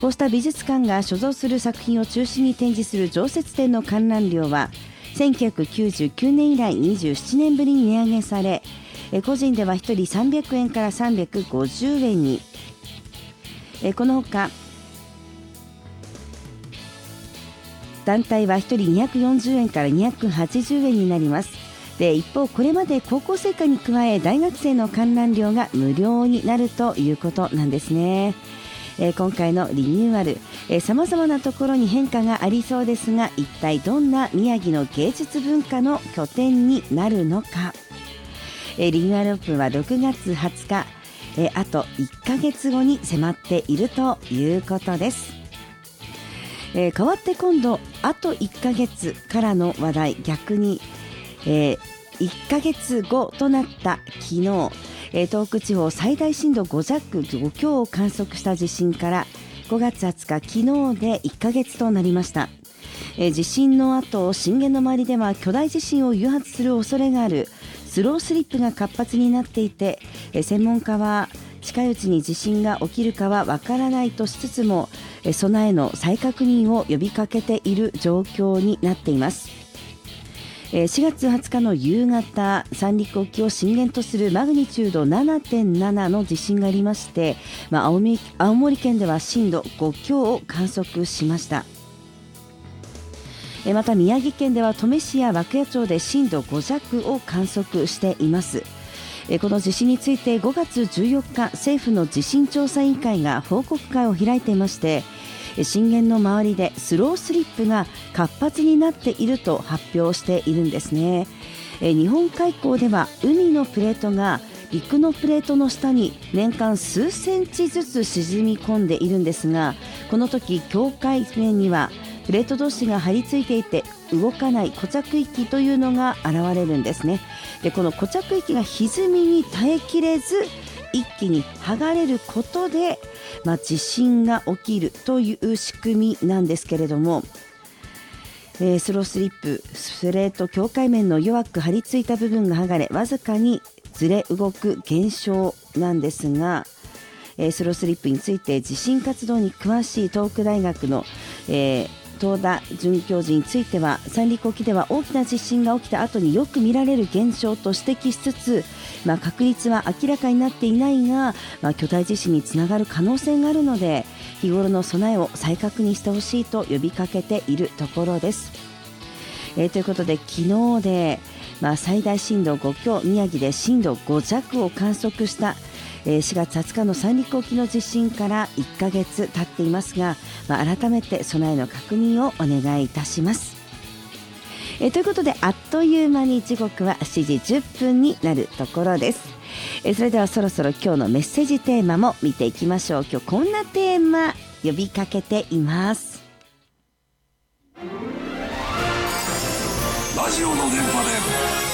こうした美術館が所蔵する作品を中心に展示する常設展の観覧料は1999年以来27年ぶりに値上げされ、個人では1人300円から350円に、このほか団体は1人240円から280円になります。で、一方これまで高校生以下に加え大学生の観覧料が無料になるということなんですね。今回のリニューアル、さまざまなところに変化がありそうですが、一体どんな宮城の芸術文化の拠点になるのか。リニューアルオープンは6月20日、あと1ヶ月後に迫っているということです。変わって今度あと1ヶ月からの話題、逆に、1ヶ月後となった昨日、東北地方最大震度5弱5強を観測した地震から5月20日昨日で1ヶ月となりました。地震の後、震源の周りでは巨大地震を誘発する恐れがあるスロースリップが活発になっていて、専門家は近いうちに地震が起きるかはわからないとしつつも、備えの再確認を呼びかけている状況になっています。4月20日の夕方、三陸沖を震源とするマグニチュード 7.7 の地震がありまして、青森県では震度5強を観測しました。また宮城県では登米市や涌谷町で震度5弱を観測しています。この地震について5月14日、政府の地震調査委員会が報告会を開いていまして、震源の周りでスロースリップが活発になっていると発表しているんですね。日本海溝では海のプレートが陸のプレートの下に年間数センチずつ沈み込んでいるんですが、この時境界面にはプレート同士が張り付いていて動かない固着域というのが現れるんですね。で、この固着域が歪みに耐えきれず一気に剥がれることで、地震が起きるという仕組みなんですけれども、スロースリップ、プレート境界面の弱く張り付いた部分が剥がれ、わずかにずれ動く現象なんですが、スロースリップについて地震活動に詳しい東北大学の、東田准教授については、三陸沖では大きな地震が起きた後によく見られる現象と指摘しつつ、確率は明らかになっていないが、巨大地震につながる可能性があるので、日頃の備えを再確認してほしいと呼びかけているところです。ということで、昨日で、最大震度5強、宮城で震度5弱を観測した4月20日の三陸沖の地震から1ヶ月経っていますが、改めて備えの確認をお願いいたします。ということで、あっという間に時刻は7時10分になるところです。それではそろそろ今日のメッセージテーマも見ていきましょう。今日こんなテーマ呼びかけています。 ラジオの電波で